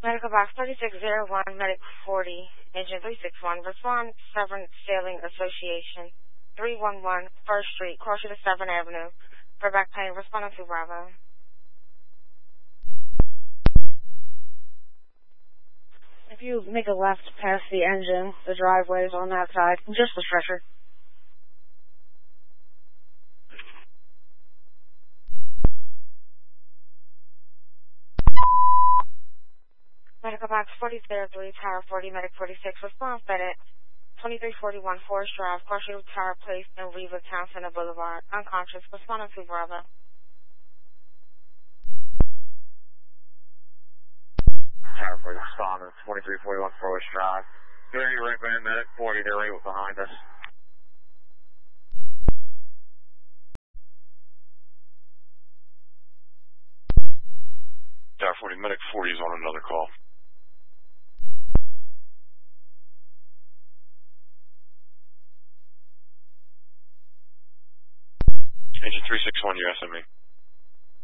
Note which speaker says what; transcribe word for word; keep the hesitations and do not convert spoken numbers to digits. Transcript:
Speaker 1: Medical Box thirty-six oh one, Medic forty, Engine three six one, respond Severn Sailing Association, three one one First Street, closer to Severn Avenue. For back pain, responding to Bravo. If you make a left past the engine, the driveway is on that side. Just the stretcher. Medical Box forty-three oh three, Tower forty, Medic forty-six, response FedEx, twenty-three forty-one Forest Drive, Closer to Tower Place and Riva Town Center Boulevard. Unconscious, responding to Bravo.
Speaker 2: Tower forty, responding, twenty-three forty-one Forest Drive. Doing your right band, Medic forty, they're right behind us.
Speaker 3: Tower forty, Medic forty is on another call. Engine three six one, U S M E.